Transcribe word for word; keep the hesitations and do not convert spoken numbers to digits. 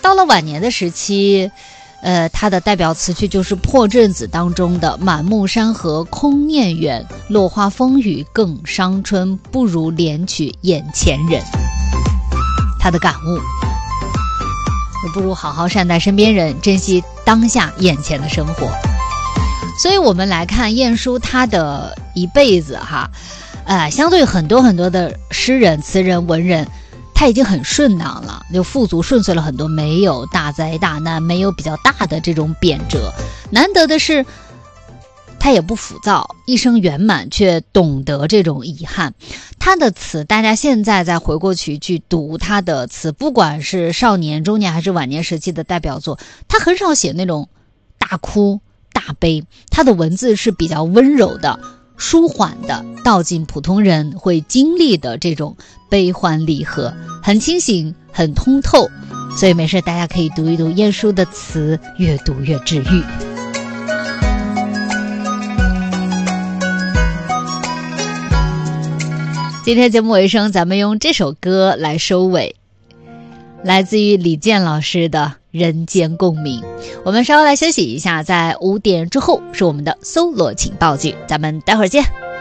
到了晚年的时期，呃，他的代表词句就是《破阵子》当中的满目山河空念远，落花风雨更伤春，不如怜取眼前人。他的感悟，不如好好善待身边人，珍惜当下眼前的生活。所以我们来看晏殊他的一辈子哈，呃，相对很多很多的诗人、词人、文人，他已经很顺当了，就富足顺遂了很多，没有大灾大难，没有比较大的这种贬谪。难得的是他也不浮躁，一生圆满，却懂得这种遗憾。他的词，大家现在再回过去去读他的词，不管是少年、中年还是晚年时期的代表作，他很少写那种大哭大悲，他的文字是比较温柔的、舒缓的，道尽普通人会经历的这种悲欢离合，很清醒，很通透。所以没事大家可以读一读晏殊的词，越读越治愈。今天节目尾声，咱们用这首歌来收尾，来自于李健老师的《人间共鸣》。我们稍后来休息一下，在五点之后是我们的搜罗情报剧，咱们待会儿见。